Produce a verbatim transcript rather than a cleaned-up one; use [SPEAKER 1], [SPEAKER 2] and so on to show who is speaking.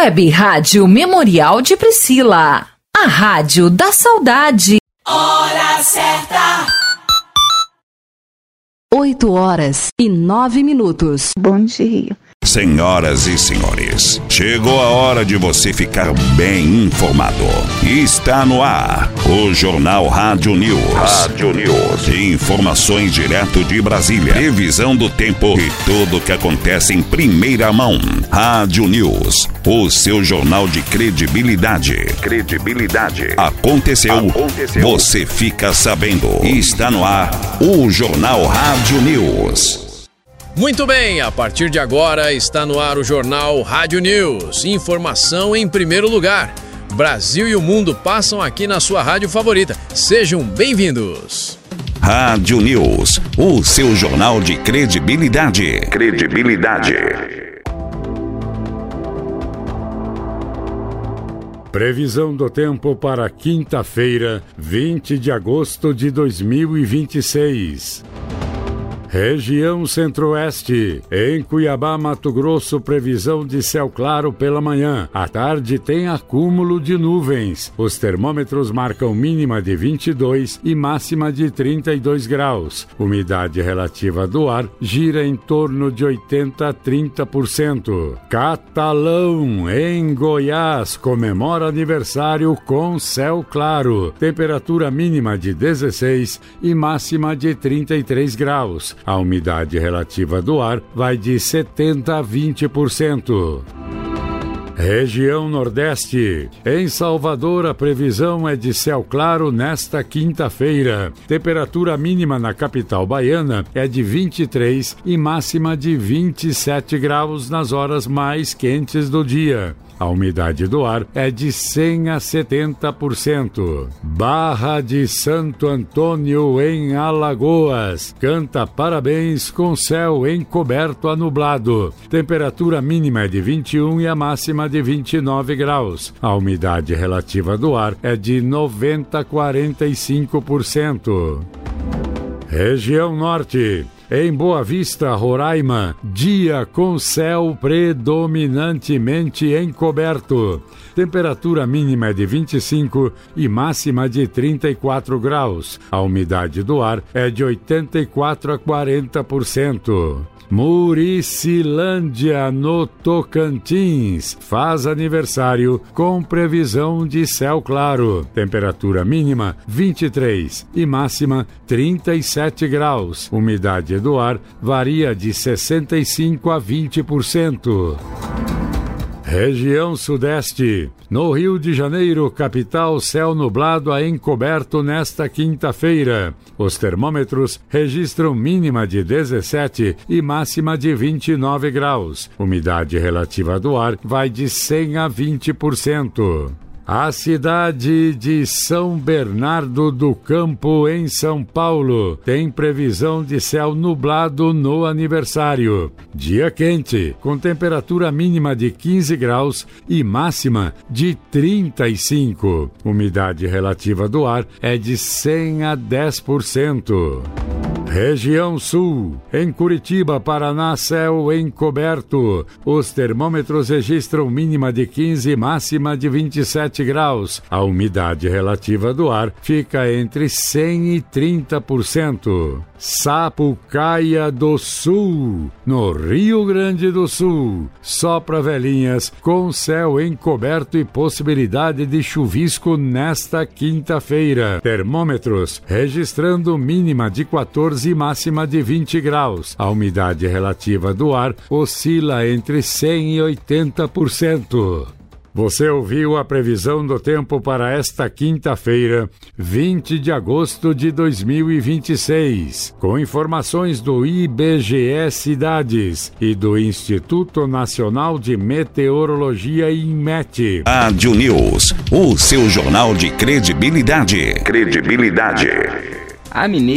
[SPEAKER 1] Web Rádio Memorial de Priscila, a rádio da saudade.
[SPEAKER 2] Hora certa.
[SPEAKER 3] Oito horas e nove minutos.
[SPEAKER 4] Bom dia.
[SPEAKER 5] Senhoras e senhores, chegou a hora de você ficar bem informado. Está no ar o Jornal Rádio News. Rádio News. Informações direto de Brasília. Previsão do tempo e tudo o que acontece em primeira mão. Rádio News, o seu jornal de credibilidade. Credibilidade. Aconteceu, Aconteceu. Você fica sabendo. Está no ar o Jornal Rádio News.
[SPEAKER 6] Muito bem, a partir de agora está no ar o Jornal Rádio News. Informação em primeiro lugar. Brasil e o mundo passam aqui na sua rádio favorita. Sejam bem-vindos.
[SPEAKER 5] Rádio News, o seu jornal de credibilidade. Credibilidade.
[SPEAKER 7] Previsão do tempo para quinta-feira, vinte de agosto de dois mil e vinte e seis. Região Centro-Oeste. Em Cuiabá, Mato Grosso, previsão de céu claro pela manhã. À tarde tem acúmulo de nuvens. Os termômetros marcam mínima de vinte e dois e máxima de trinta e dois graus. Umidade relativa do ar gira em torno de oitenta a trinta por cento. Catalão, em Goiás, comemora aniversário com céu claro. Temperatura mínima de dezesseis e máxima de trinta e três graus. A umidade relativa do ar vai de setenta a vinte por cento. Região Nordeste. Em Salvador, a previsão é de céu claro nesta quinta-feira. Temperatura mínima na capital baiana é de vinte e três e máxima de vinte e sete graus nas horas mais quentes do dia. A umidade do ar é de cem a setenta por cento. Barra de Santo Antônio, em Alagoas, canta parabéns com céu encoberto a nublado. Temperatura mínima é de vinte e um e a máxima de vinte e nove graus. A umidade relativa do ar é de noventa a quarenta e cinco por cento. Região Norte. Em Boa Vista, Roraima, dia com céu predominantemente encoberto. Temperatura mínima é de vinte e cinco e máxima de trinta e quatro graus. A umidade do ar é de oitenta e quatro a quarenta por cento. Muricilândia, no Tocantins, faz aniversário com previsão de céu claro. Temperatura mínima vinte e três e máxima trinta e sete graus. Umidade do ar varia de sessenta e cinco a vinte por cento. Região Sudeste. No Rio de Janeiro, capital, céu nublado a encoberto nesta quinta-feira. Os termômetros registram mínima de dezessete e máxima de vinte e nove graus. Umidade relativa do ar vai de cem a vinte por cento. A cidade de São Bernardo do Campo, em São Paulo, tem previsão de céu nublado no aniversário. Dia quente, com temperatura mínima de quinze graus e máxima de trinta e cinco. Umidade relativa do ar é de cem a dez por cento. Região Sul. Em Curitiba, Paraná, céu encoberto. Os termômetros registram mínima de quinze e máxima de vinte e sete graus. A umidade relativa do ar fica entre cem e trinta por cento. Sapucaia do Sul, no Rio Grande do Sul. Sopra Velhinhas, com céu encoberto e possibilidade de chuvisco nesta quinta-feira. Termômetros registrando mínima de quatorze e máxima de vinte graus. A umidade relativa do ar oscila entre cem e oitenta por cento. Você ouviu a previsão do tempo para esta quinta-feira, vinte de agosto de dois mil e vinte e seis, com informações do I B G E Cidades e do Instituto Nacional de Meteorologia, INMET.
[SPEAKER 5] Rádio News, o seu jornal de credibilidade. Credibilidade.
[SPEAKER 8] A mineira